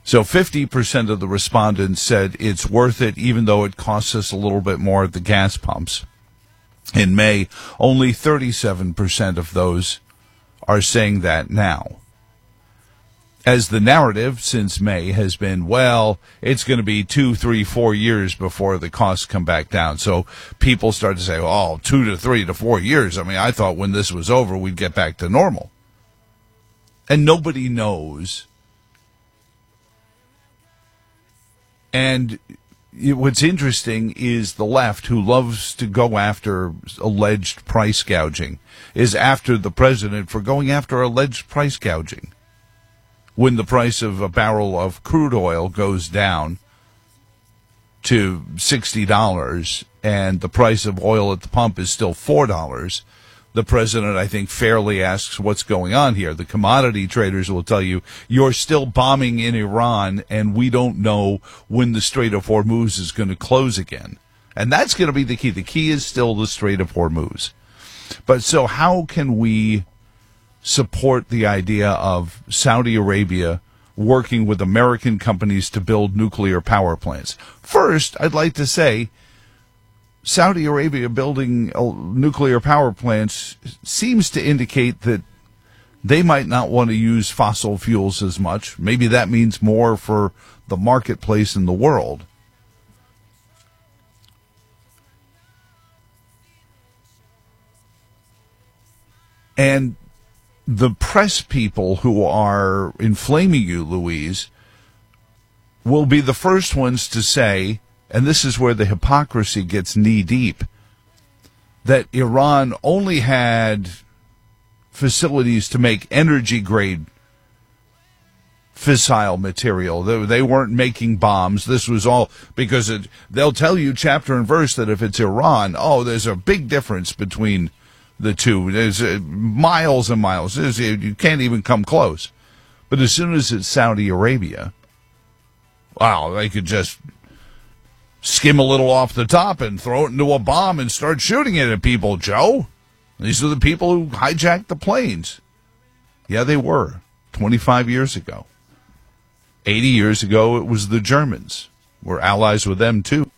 So 50% of the respondents said it's worth it, even though it costs us a little bit more at the gas pumps. In May, only 37% of those are saying that now. As the narrative since May has been, well, it's going to be 2, 3, 4 years before the costs come back down. So people start to say, oh, 2 to 3 to 4 years. I mean, I thought when this was over, we'd get back to normal. And nobody knows. And what's interesting is the left, who loves to go after alleged price gouging, is after the president for going after alleged price gouging. When the price of a barrel of crude oil goes down to $60 and the price of oil at the pump is still $4, the president, I think, fairly asks what's going on here. The commodity traders will tell you, you're still bombing in Iran and we don't know when the Strait of Hormuz is going to close again. And that's going to be the key. The key is still the Strait of Hormuz. But so how can we support the idea of Saudi Arabia working with American companies to build nuclear power plants? First, I'd like to say Saudi Arabia building nuclear power plants seems to indicate that they might not want to use fossil fuels as much. Maybe that means more for the marketplace in the world. And the press people who are inflaming you, Louise, will be the first ones to say, and this is where the hypocrisy gets knee-deep, that Iran only had facilities to make energy-grade fissile material. They weren't making bombs. This was all because they'll tell you chapter and verse that if it's Iran, there's a big difference between the two. There's miles and miles. You can't even come close. But as soon as it's Saudi Arabia, wow, they could just skim a little off the top and throw it into a bomb and start shooting it at people, Joe. These are the people who hijacked the planes. Yeah, they were 25 years ago. 80 years ago, it was the Germans. We're allies with them, too.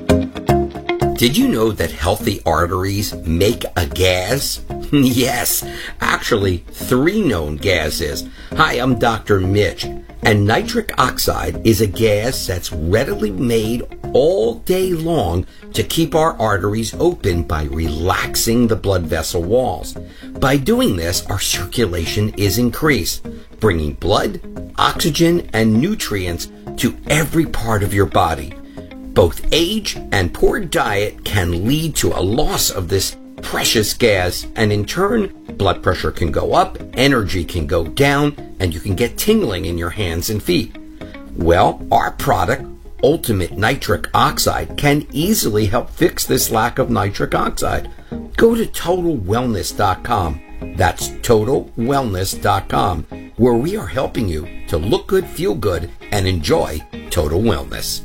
Did you know that healthy arteries make a gas? Yes, actually 3 known gases. Hi, I'm Dr. Mitch, and nitric oxide is a gas that's readily made all day long to keep our arteries open by relaxing the blood vessel walls. By doing this, our circulation is increased, bringing blood, oxygen, and nutrients to every part of your body. Both age and poor diet can lead to a loss of this precious gas, and in turn, blood pressure can go up, energy can go down, and you can get tingling in your hands and feet. Well, our product, Ultimate Nitric Oxide, can easily help fix this lack of nitric oxide. Go to TotalWellness.com. That's TotalWellness.com, where we are helping you to look good, feel good, and enjoy total wellness.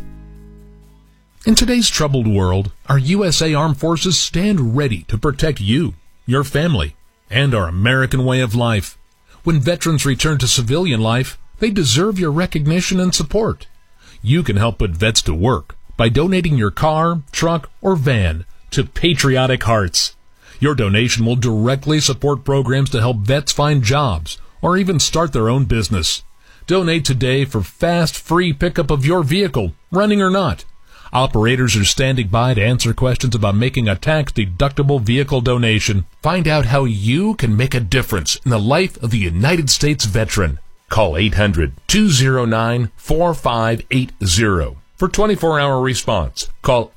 In today's troubled world, our USA Armed Forces stand ready to protect you, your family, and our American way of life. When veterans return to civilian life, they deserve your recognition and support. You can help put vets to work by donating your car, truck, or van to Patriotic Hearts. Your donation will directly support programs to help vets find jobs or even start their own business. Donate today for fast, free pickup of your vehicle, running or not. Operators are standing by to answer questions about making a tax-deductible vehicle donation. Find out how you can make a difference in the life of the United States veteran. Call 800-209-4580 for 24-hour response. Call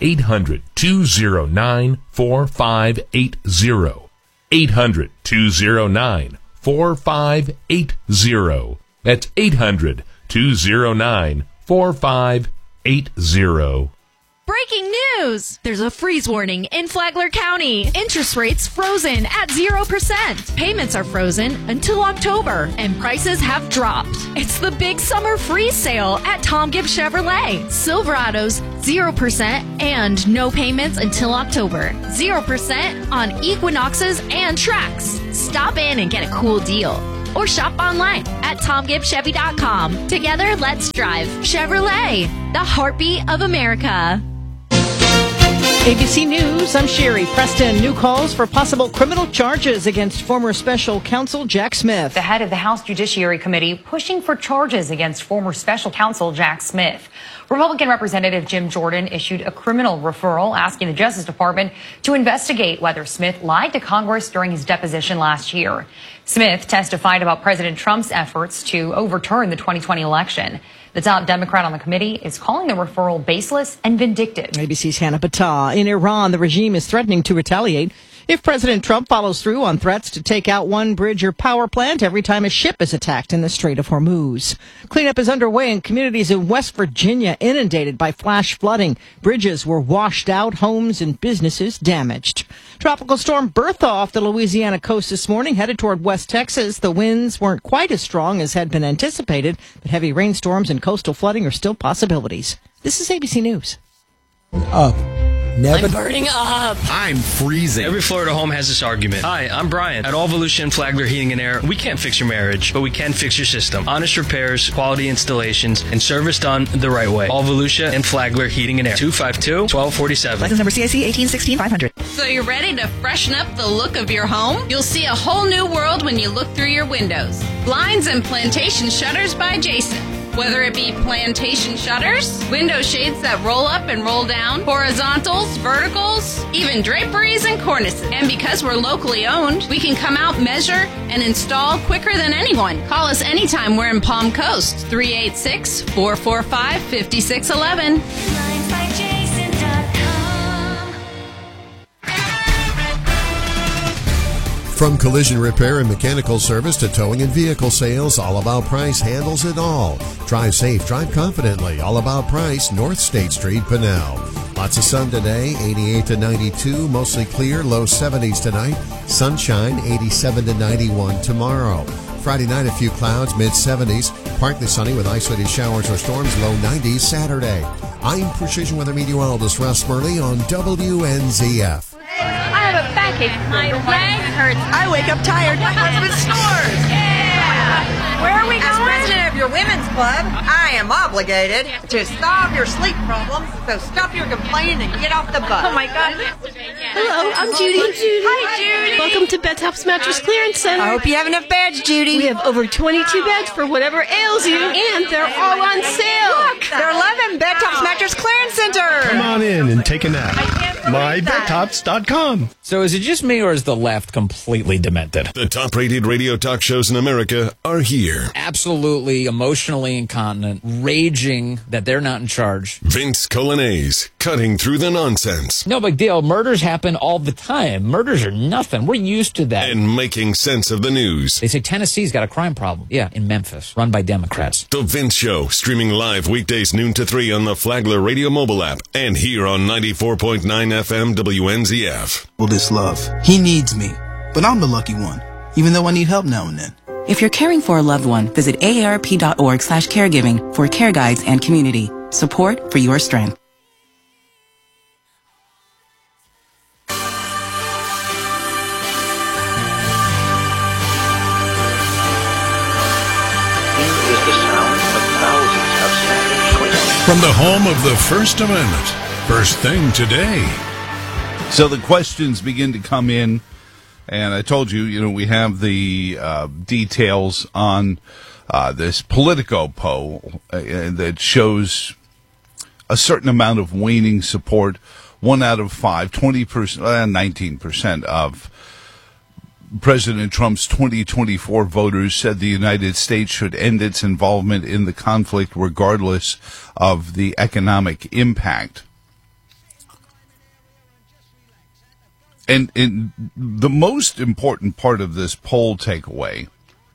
800-209-4580. 800-209-4580. That's 800-209-4580. Breaking news! There's a freeze warning in Flagler County. Interest rates frozen at 0%. Payments are frozen until October, and prices have dropped. It's the big summer freeze sale at Tom Gibbs Chevrolet. Silverados, 0% and no payments until October. 0% on Equinoxes and Trax. Stop in and get a cool deal. or shop online at TomGibbsChevy.com. Together, let's drive Chevrolet, the heartbeat of America. ABC News, I'm Sherry Preston. New calls for possible criminal charges against former special counsel Jack Smith. The head of the House Judiciary Committee pushing for charges against former special counsel Jack Smith. Republican Representative Jim Jordan issued a criminal referral asking the Justice Department to investigate whether Smith lied to Congress during his deposition last year. Smith testified about President Trump's efforts to overturn the 2020 election. The top Democrat on the committee is calling the referral baseless and vindictive. ABC's Hannah Battah. In Iran, the regime is threatening to retaliate if President Trump follows through on threats to take out one bridge or power plant every time a ship is attacked in the Strait of Hormuz. Cleanup is underway in communities in West Virginia inundated by flash flooding. Bridges were washed out, homes and businesses damaged. Tropical storm Bertha off the Louisiana coast this morning, headed toward West Texas. The winds weren't quite as strong as had been anticipated, but heavy rainstorms and coastal flooding are still possibilities. This is ABC News. I'm burning up. I'm freezing. Every Florida home has this argument. Hi, I'm Brian. At All Volusia and Flagler Heating and Air, we can't fix your marriage, but we can fix your system. Honest repairs, quality installations, and service done the right way. All Volusia and Flagler Heating and Air. 252-1247. License number CIC 1816-500. So you're ready to freshen up the look of your home? You'll see a whole new world when you look through your windows. Blinds and Plantation Shutters by Jason. Whether it be plantation shutters, window shades that roll up and roll down, horizontals, verticals, even draperies and cornices. And because we're locally owned, we can come out, measure, and install quicker than anyone. Call us anytime we're in Palm Coast, 386-445-5611. From collision repair and mechanical service to towing and vehicle sales, All About Price handles it all. Drive safe, drive confidently. All About Price, North State Street, Pinnell. Lots of sun today, 88 to 92, mostly clear, low 70s tonight. Sunshine, 87 to 91 tomorrow. Friday night, a few clouds, mid-70s. Partly sunny with isolated showers or storms, low 90s Saturday. I'm Precision Weather Meteorologist Russ Murley on WNZF. I have a backache. My leg hurts. I wake up tired. My husband snores. Yeah. Where are we going? As president of your women's club, I am obligated to solve your sleep problems. So stop your complaining and get off the bus. Oh my God. Hello, I'm Judy. Hi, Judy. Welcome to Bed Tops Mattress Clearance Center. I hope you have enough beds, Judy. We have over 22 beds for whatever ails you, and they're all on sale. Look, they're 11 Bed Tops Mattress Clearance Center. Come on in and take a nap. MyBedTops.com. So is it just me, or is the left completely demented? The top-rated radio talk shows in America are here. Absolutely emotionally incontinent, raging that they're not in charge. Vince Colanese, cutting through the nonsense. No big deal. Murders happen all the time. Murders are nothing. We're used to that. And making sense of the news. They say Tennessee's got a crime problem. Yeah, in Memphis, run by Democrats. The Vince Show, streaming live weekdays noon to 3 on the Flagler Radio mobile app and here on 94.9 FM WNZF. Well, this love. He needs me, but I'm the lucky one, even though I need help now and then. If you're caring for a loved one, visit aarp.org/caregiving for care guides and community support for your strength. From the home of the First Amendment, First Thing Today. So the questions begin to come in, and I told you, we have the details on this Politico poll that shows a certain amount of waning support. 1 out of 5, 20%, 19% of President Trump's 2024 voters said the United States should end its involvement in the conflict regardless of the economic impact. And the most important part of this poll takeaway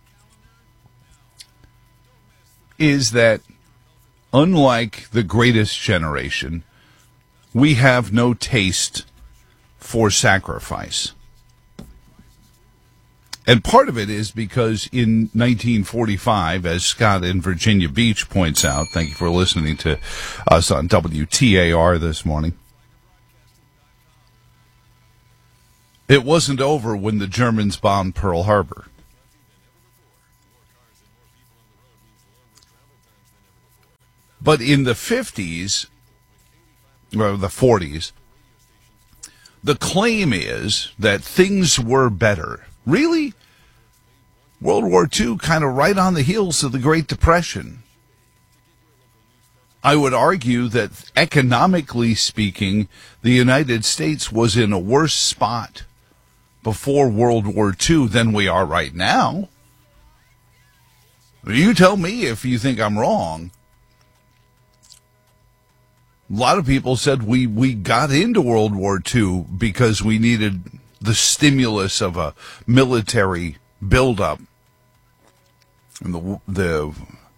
is that, unlike the greatest generation, we have no taste for sacrifice. And part of it is because in 1945, as Scott in Virginia Beach points out, thank you for listening to us on WTAR this morning, it wasn't over when the Germans bombed Pearl Harbor. But in the 50s, or the 40s, the claim is that things were better. Really? World War II kind of right on the heels of the Great Depression. I would argue that economically speaking, the United States was in a worse spot before World War II than we are right now. You tell me if you think I'm wrong. A lot of people said we got into World War II because we needed the stimulus of a military buildup. And the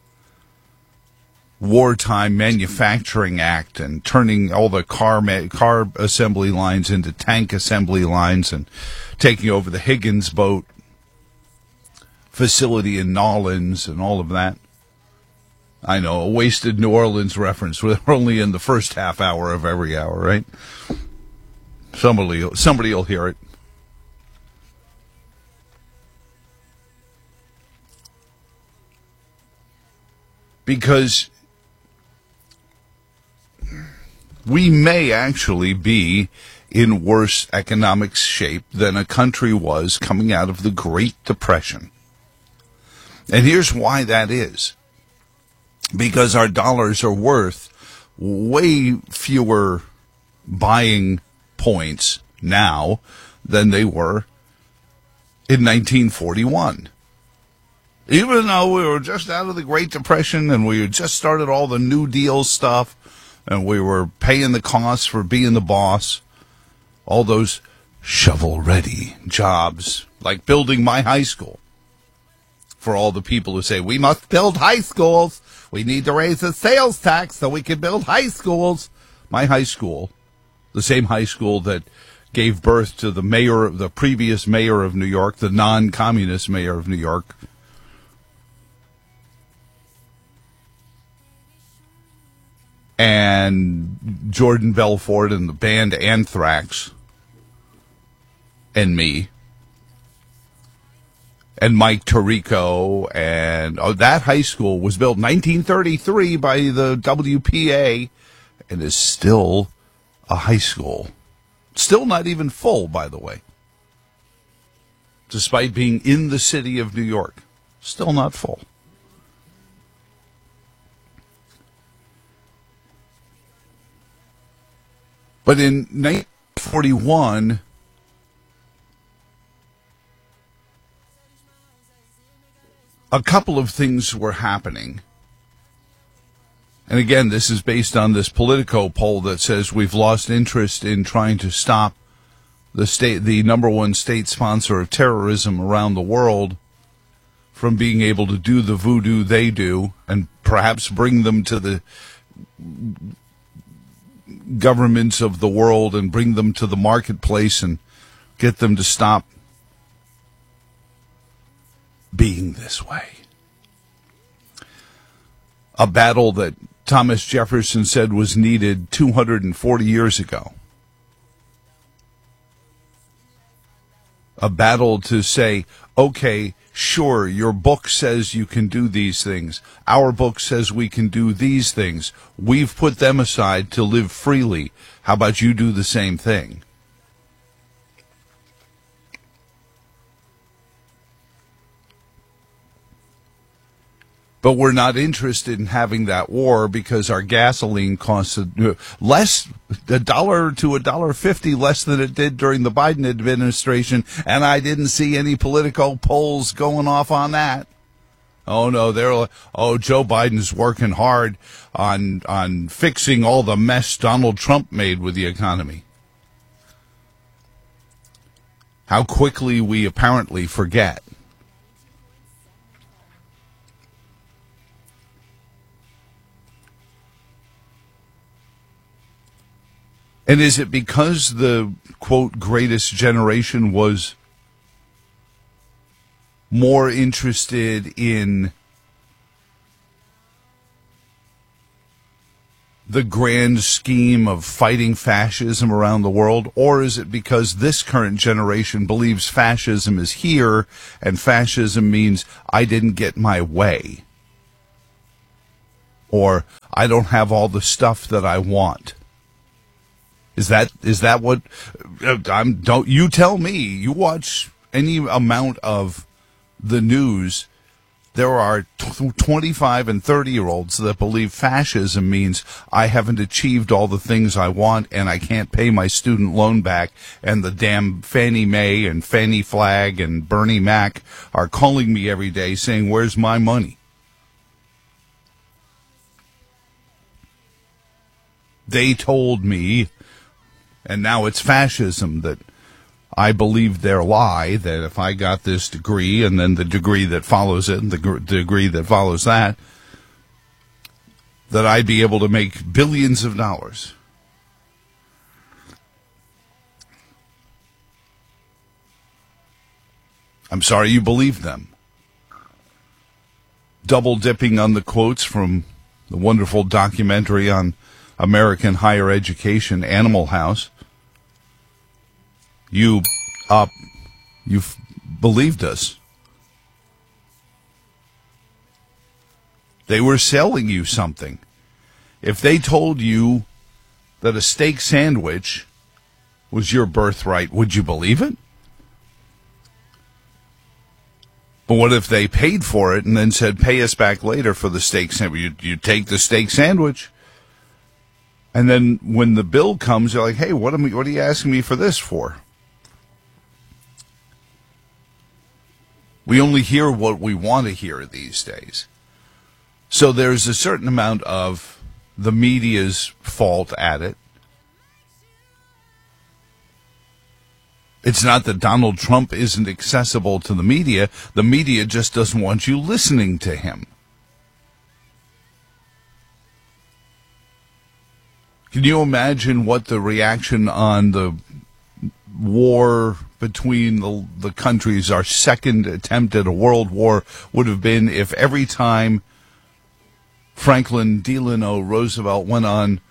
Wartime Manufacturing Act and turning all the car assembly lines into tank assembly lines and taking over the Higgins boat facility in Nolens and all of that. I know, a wasted New Orleans reference. We're only in the first half hour of every hour, right? Somebody will hear it. Because we may actually be in worse economic shape than a country was coming out of the Great Depression. And here's why that is. Because our dollars are worth way fewer buying points now than they were in 1941. Even though we were just out of the Great Depression and we had just started all the New Deal stuff and we were paying the costs for being the boss, all those shovel-ready jobs, like building my high school. For all the people who say, we must build high schools. We need to raise the sales tax so we can build high schools. My high school, the same high school that gave birth to the previous mayor of New York, the non-communist mayor of New York, and Jordan Belfort and the band Anthrax, and me, and Mike Tirico, and that high school was built in 1933 by the WPA and is still a high school. Still not even full, by the way. Despite being in the city of New York. Still not full. But in 1941, a couple of things were happening. And again, this is based on this Politico poll that says we've lost interest in trying to stop the number one state sponsor of terrorism around the world from being able to do the voodoo they do and perhaps bring them to the governments of the world and bring them to the marketplace and get them to stop being this way. A battle that Thomas Jefferson said was needed 240 years ago. A battle to say, okay, sure, your book says you can do these things. Our book says we can do these things. We've put them aside to live freely. How about you do the same thing? But we're not interested in having that war because our gasoline costs less, $1 to $1.50 less than it did during the Biden administration, and I didn't see any political polls going off on that. Oh no, Joe Biden's working hard on fixing all the mess Donald Trump made with the economy. How quickly we apparently forget. And is it because the, quote, greatest generation was more interested in the grand scheme of fighting fascism around the world? Or is it because this current generation believes fascism is here and fascism means I didn't get my way? Or I don't have all the stuff that I want. Is that what? Don't you tell me. You watch any amount of the news. There are 25 and 30-year-olds that believe fascism means I haven't achieved all the things I want and I can't pay my student loan back, and the damn Fannie Mae and Fannie Flagg and Bernie Mac are calling me every day saying, where's my money? They told me, and now it's fascism, that I believed their lie, that if I got this degree and then the degree that follows it and the degree that follows that I'd be able to make billions of dollars. I'm sorry you believed them. Double dipping on the quotes from the wonderful documentary on American higher education, Animal House. You've believed us. They were selling you something. If they told you that a steak sandwich was your birthright, would you believe it? But what if they paid for it and then said, pay us back later for the steak sandwich? You take the steak sandwich. And then when the bill comes, you're like, hey, what are you asking me for this for? We only hear what we want to hear these days. So there's a certain amount of the media's fault at it. It's not that Donald Trump isn't accessible to the media. The media just doesn't want you listening to him. Can you imagine what the reaction on the war between the countries, our second attempt at a world war, would have been if every time Franklin Delano Roosevelt went on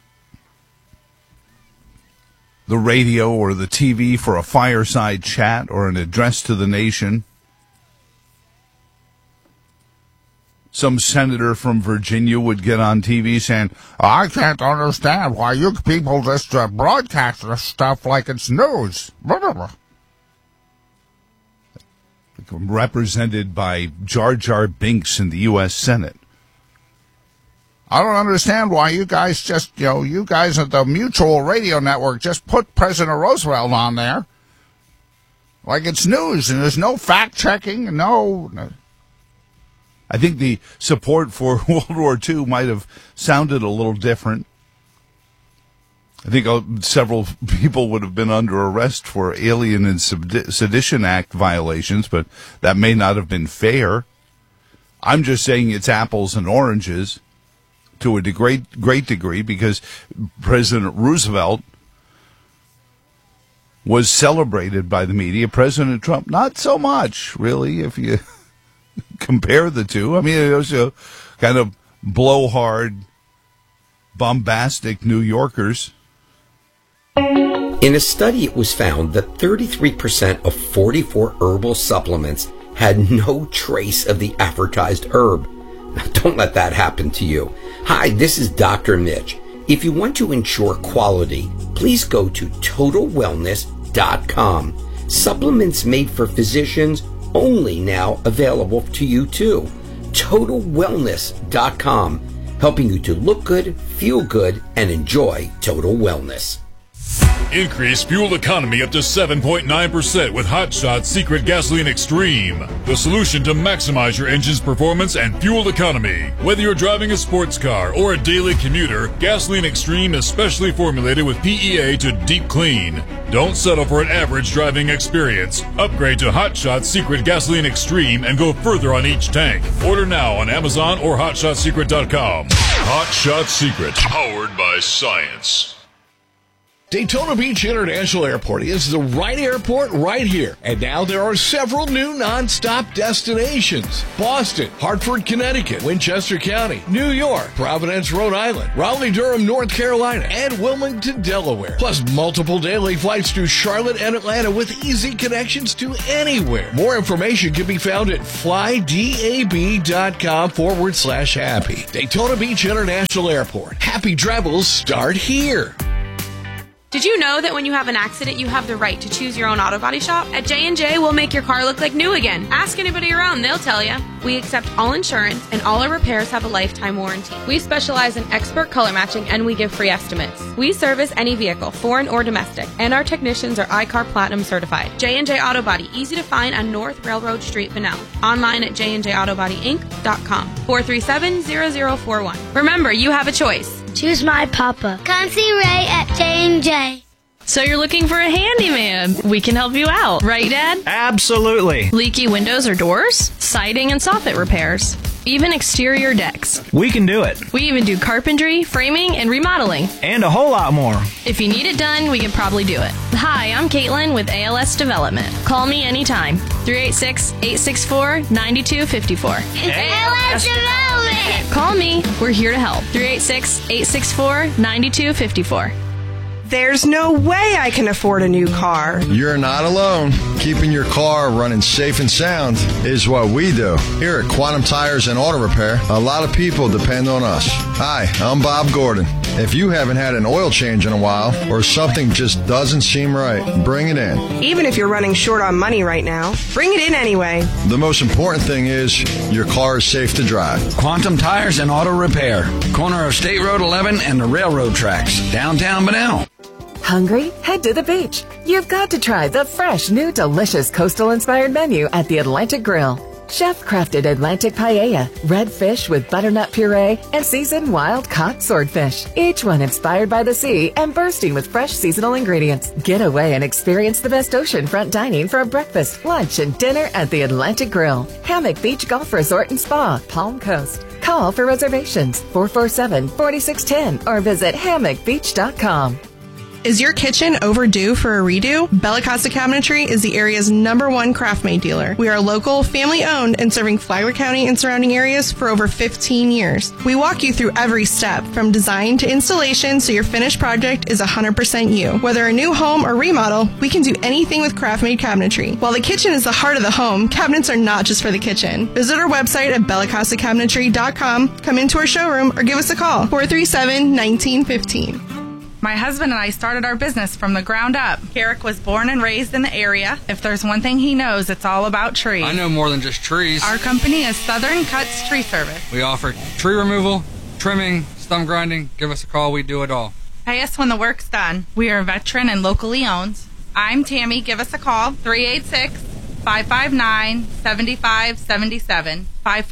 the radio or the TV for a fireside chat or an address to the nation, some senator from Virginia would get on TV saying, I can't understand why you people just broadcast this stuff like it's news. Represented by Jar Jar Binks in the U.S. Senate. I don't understand why you guys just, you guys at the Mutual Radio Network just put President Roosevelt on there like it's news and there's no fact-checking, no. I think the support for World War II might have sounded a little different. I think several people would have been under arrest for Alien and Sedition Act violations, but that may not have been fair. I'm just saying it's apples and oranges to a great degree, because President Roosevelt was celebrated by the media. President Trump, not so much, really, if you compare the two. I mean, it was a kind of blowhard, bombastic New Yorkers. In a study, it was found that 33% of 44 herbal supplements had no trace of the advertised herb. Don't let that happen to you. Hi, this is Dr. Mitch. If you want to ensure quality, please go to TotalWellness.com. Supplements made for physicians, only now available to you too. TotalWellness.com, helping you to look good, feel good, and enjoy total wellness. Increase fuel economy up to 7.9% with Hot Shot's Secret Gasoline Extreme. The solution to maximize your engine's performance and fuel economy. Whether you're driving a sports car or a daily commuter, Gasoline Extreme is specially formulated with PEA to deep clean. Don't settle for an average driving experience. Upgrade to Hot Shot's Secret Gasoline Extreme and go further on each tank. Order now on Amazon or HotShotSecret.com. Hot Shot Secret, powered by science. Daytona Beach International Airport is the right airport right here. And now there are several new non-stop destinations. Boston, Hartford, Connecticut, Winchester County, New York, Providence, Rhode Island, Raleigh-Durham, North Carolina, and Wilmington, Delaware. Plus multiple daily flights to Charlotte and Atlanta with easy connections to anywhere. More information can be found at flydab.com/happy. Daytona Beach International Airport. Happy travels start here. Did you know that when you have an accident, you have the right to choose your own auto body shop? At J&J, we'll make your car look like new again. Ask anybody around, they'll tell you. We accept all insurance, and all our repairs have a lifetime warranty. We specialize in expert color matching, and we give free estimates. We service any vehicle, foreign or domestic, and our technicians are iCar Platinum certified. J&J Auto Body, easy to find on North Railroad Street, Bunnell. Online at jnjautobodync.com. 437-0041. Remember, you have a choice. Choose my papa. Come see Ray at J&J. So you're looking for a handyman. We can help you out. Right, Dad? Absolutely. Leaky windows or doors? Siding and soffit repairs. Even exterior decks. We can do it. We even do carpentry, framing, and remodeling. And a whole lot more. If you need it done, we can probably do it. Hi, I'm Caitlin with ALS Development. Call me anytime. 386-864-9254. ALS Development! Call me. We're here to help. 386-864-9254. There's no way I can afford a new car. You're not alone. Keeping your car running safe and sound is what we do. Here at Quantum Tires and Auto Repair, a lot of people depend on us. Hi, I'm Bob Gordon. If you haven't had an oil change in a while or something just doesn't seem right, bring it in. Even if you're running short on money right now, bring it in anyway. The most important thing is your car is safe to drive. Quantum Tires and Auto Repair. Corner of State Road 11 and the railroad tracks. Downtown Bunnell. Hungry? Head to the beach. You've got to try the fresh, new, delicious coastal-inspired menu at the Atlantic Grill. Chef-crafted Atlantic paella, red fish with butternut puree, and seasoned wild-caught swordfish. Each one inspired by the sea and bursting with fresh seasonal ingredients. Get away and experience the best oceanfront dining for a breakfast, lunch, and dinner at the Atlantic Grill. Hammock Beach Golf Resort and Spa, Palm Coast. Call for reservations 447-4610 or visit hammockbeach.com. Is your kitchen overdue for a redo? Bella Costa Cabinetry is the area's #1 craft-made dealer. We are local, family-owned, and serving Flagler County and surrounding areas for over 15 years. We walk you through every step, from design to installation, so your finished project is 100% you. Whether a new home or remodel, we can do anything with craft-made cabinetry. While the kitchen is the heart of the home, cabinets are not just for the kitchen. Visit our website at bellacostacabinetry.com, come into our showroom, or give us a call, 437-1915. My husband and I started our business from the ground up. Carrick was born and raised in the area. If there's one thing he knows, it's all about trees. I know more than just trees. Our company is Southern Cuts Tree Service. We offer tree removal, trimming, stump grinding. Give us a call. We do it all. Pay us when the work's done. We are veteran and locally owned. I'm Tammy. Give us a call, 386-559-7577.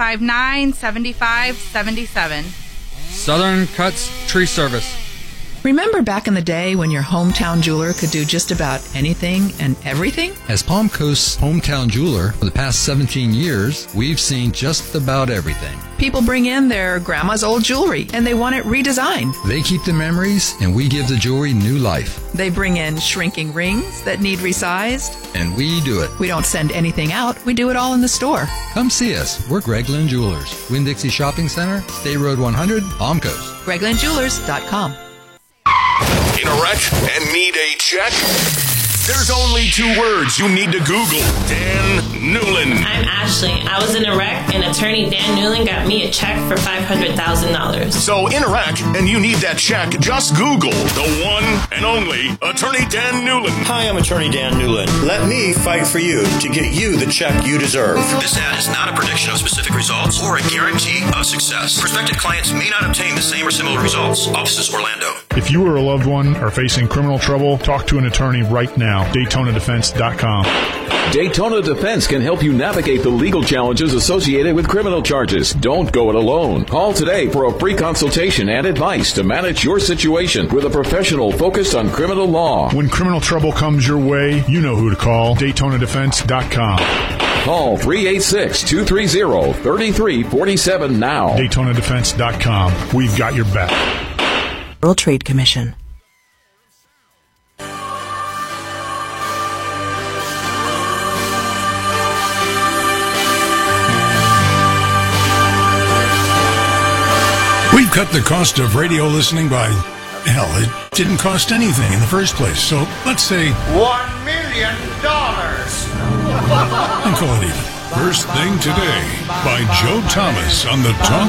559-7577. Southern Cuts Tree Service. Remember back in the day when your hometown jeweler could do just about anything and everything? As Palm Coast's hometown jeweler for the past 17 years, we've seen just about everything. People bring in their grandma's old jewelry and they want it redesigned. They keep the memories and we give the jewelry new life. They bring in shrinking rings that need resized. And we do it. We don't send anything out. We do it all in the store. Come see us. We're Gregland Jewelers. Winn-Dixie Shopping Center, State Road 100, Palm Coast. GreglandJewelers.com. In a wreck and need a check? There's only 2 words you need to Google. Dan Newlin. I'm Ashley. I was in a wreck, and attorney Dan Newlin got me a check for $500,000. So in a wreck and you need that check, just Google the one and only attorney Dan Newlin. Hi, I'm attorney Dan Newlin. Let me fight for you to get you the check you deserve. This ad is not a prediction of specific results or a guarantee of success. Prospective clients may not obtain the same or similar results. Offices Orlando. If you or a loved one are facing criminal trouble, talk to an attorney right now. DaytonaDefense.com. Daytona Defense can help you navigate the legal challenges associated with criminal charges. Don't go it alone. Call today for a free consultation and advice to manage your situation with a professional focused on criminal law. When criminal trouble comes your way, you know who to call. DaytonaDefense.com. Call 386-230-3347 now. DaytonaDefense.com. We've got your back. World Trade Commission. cut the cost of radio listening by, hell, it didn't cost anything in the first place. So let's say $1 million. and call it even. First Thing Today by Joe Thomas on the Talk